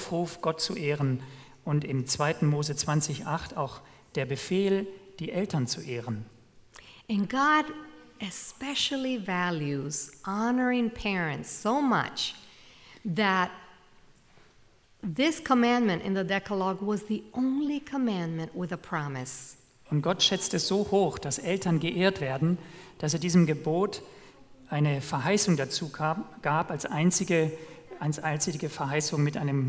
Aufruf, Gott zu ehren, und im 2. Mose 20,8 auch der Befehl, die Eltern zu ehren. And God especially values honoring parents so much that this commandment in the Decalogue was the only commandment with a promise. Und Gott schätzt es so hoch, dass Eltern geehrt werden, dass er diesem Gebot eine Verheißung dazu gab, als einzige Verheißung mit einem